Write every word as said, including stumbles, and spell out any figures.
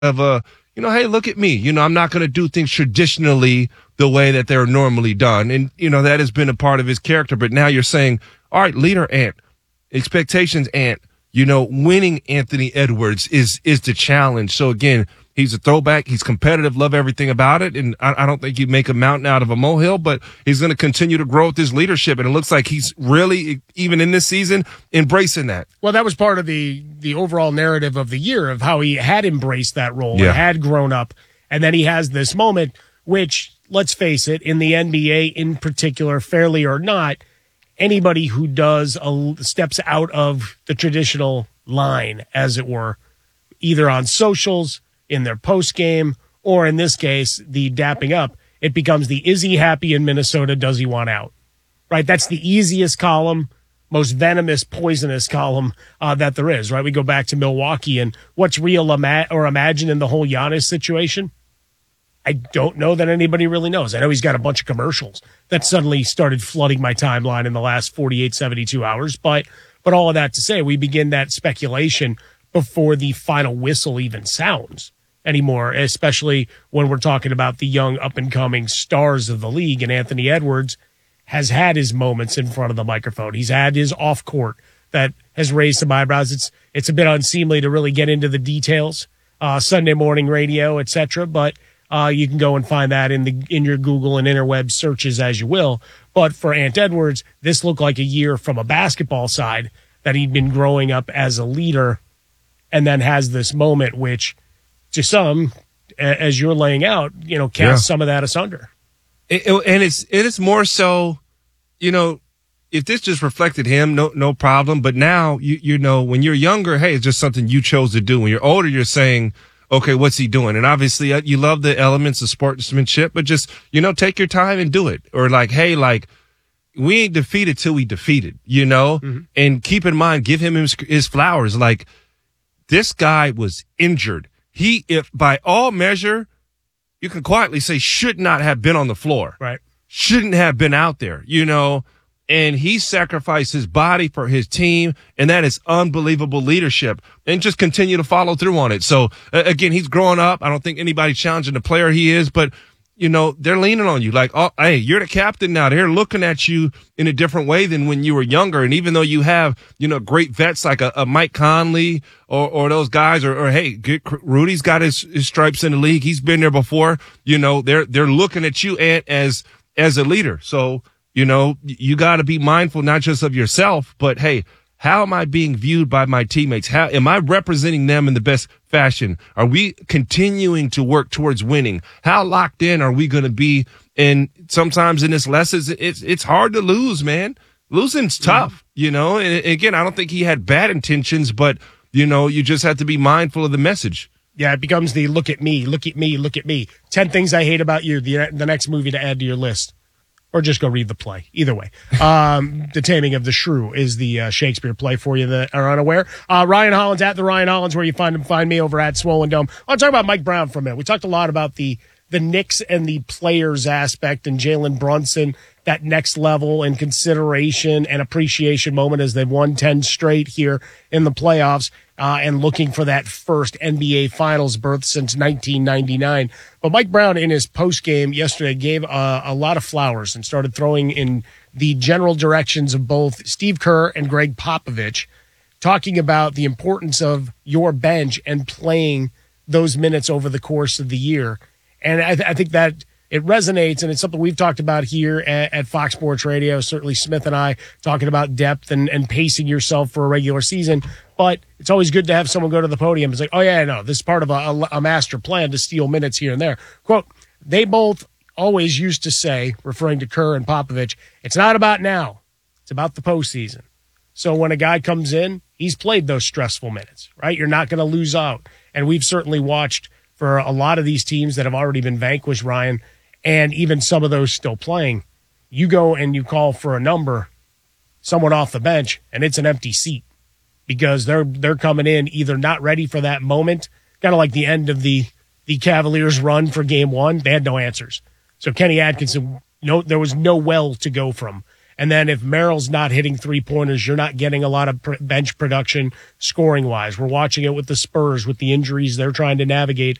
of a, you know, hey, look at me. You know, I'm not going to do things traditionally the way that they're normally done. And, you know, that has been a part of his character. But now you're saying, all right, leader Ant, expectations Ant, you know, winning Anthony Edwards is is the challenge. So, again, he's a throwback. He's competitive. Love everything about it. And I, I don't think he'd make a mountain out of a molehill, but he's going to continue to grow with his leadership. And it looks like he's really, even in this season, embracing that. Well, that was part of the the overall narrative of the year of how he had embraced that role Yeah. and had grown up. And then he has this moment, which, let's face it, in the N B A in particular, fairly or not, anybody who does a, steps out of the traditional line, as it were, either on socials, in their post game, or in this case, the dapping up, it becomes the is he happy in Minnesota? Does he want out? Right? That's the easiest column, most venomous, poisonous column uh, that there is. Right? We go back to Milwaukee and what's real ima- or imagine in the whole Giannis situation. I don't know that anybody really knows. I know he's got a bunch of commercials that suddenly started flooding my timeline in the last forty-eight, seventy-two hours. But but all of that to say, we begin that speculation before the final whistle even sounds anymore, especially when we're talking about the young up-and-coming stars of the league. And Anthony Edwards has had his moments in front of the microphone. He's had his off-court that has raised some eyebrows. It's it's a bit unseemly to really get into the details, uh, Sunday morning radio, et cetera, but uh, you can go and find that in the in your Google and interweb searches as you will. But for Ant Edwards, this looked like a year from a basketball side that he'd been growing up as a leader and then has this moment which, to some, as you're laying out, you know, casts yeah. some of that asunder. It, it, and it's it is more so, you know, if this just reflected him, no no problem. But now, you you know, when you're younger, hey, it's just something you chose to do. When you're older, you're saying, okay, what's he doing? And obviously, uh, you love the elements of sportsmanship, but just, you know, take your time and do it. Or like, hey, like, we ain't defeated till we defeated, you know? Mm-hmm. And keep in mind, give him his, his flowers. Like, this guy was injured. He, if by all measure, you can quietly say should not have been on the floor. Right. Shouldn't have been out there, you know, and he sacrificed his body for his team. And that is unbelievable leadership, and just continue to follow through on it. So uh, again, he's growing up. I don't think anybody's challenging the player he is, but you know, they're leaning on you like, oh, hey, you're the captain now. They're looking at you in a different way than when you were younger. And even though you have, you know, great vets like a, a Mike Conley or, or those guys, or, or hey, get, Rudy's got his, his stripes in the league. He's been there before. You know, they're, they're looking at you, Ant, as, as a leader. So, you know, you got to be mindful, not just of yourself, but hey, how am I being viewed by my teammates? How am I representing them in the best fashion? Are we continuing to work towards winning? How locked in are we going to be? And sometimes in this lessons, it's it's hard to lose, man. Losing's tough, mm-hmm. you know. And again, I don't think he had bad intentions, but you know, you just have to be mindful of the message. Yeah, it becomes the look at me, look at me, look at me. Ten things I hate about you. The the next movie to add to your list. Or just go read the play. Either way. Um, The Taming of the Shrew is the uh, Shakespeare play for you that are unaware. Uh, Ryan Hollins, at the Ryan Hollins, where you find him. Find me over at Swollen Dome. I want to talk about Mike Brown for a minute. We talked a lot about the the Knicks and the players aspect and Jalen Brunson, that next level and consideration and appreciation moment as they've won ten straight here in the playoffs. Uh, and looking for that first N B A Finals berth since nineteen ninety-nine. But Mike Brown, in his postgame yesterday, gave uh, a lot of flowers and started throwing in the general directions of both Steve Kerr and Greg Popovich, talking about the importance of your bench and playing those minutes over the course of the year. And I, th- I think that it resonates, and it's something we've talked about here at, at Fox Sports Radio. Certainly Smith and I talking about depth and, and pacing yourself for a regular season. But it's always good to have someone go to the podium and say, oh, yeah, no, this is part of a, a master plan to steal minutes here and there. Quote, they both always used to say, referring to Kerr and Popovich, it's not about now. It's about the postseason. So when a guy comes in, he's played those stressful minutes, right? You're not going to lose out. And we've certainly watched for a lot of these teams that have already been vanquished, Ryan, and even some of those still playing. You go and you call for a number, someone off the bench, and it's an empty seat. Because they're they're coming in either not ready for that moment, kind of like the end of the the Cavaliers' run for Game One. They had no answers. So Kenny Atkinson, no, there was no well to go from, And then if Merrill's not hitting three pointers, you're not getting a lot of pr- bench production scoring wise. We're watching it with the Spurs with the injuries they're trying to navigate